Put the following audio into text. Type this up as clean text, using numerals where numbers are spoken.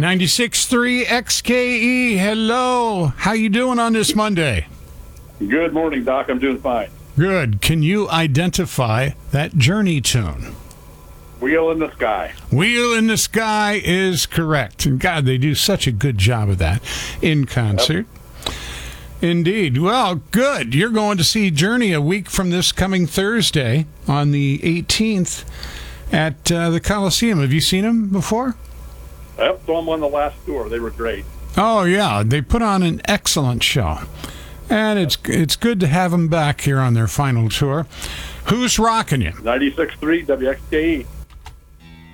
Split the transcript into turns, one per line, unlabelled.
96.3 XKE, hello. How you doing on this Monday?
Good morning, Doc. I'm doing fine.
Good. Can you identify that Journey tune?
Wheel in the Sky.
Wheel in the Sky is correct. And God, they do such a good job of that in concert. Yep. Indeed. Well, good. You're going to see Journey a week from this coming Thursday on the 18th at the Coliseum. Have you seen them before?
Yep, saw them on the last tour. They were great.
Oh, yeah. They put on an excellent show. And it's good to have them back here on their final tour. Who's rocking you?
96.3 WXKE.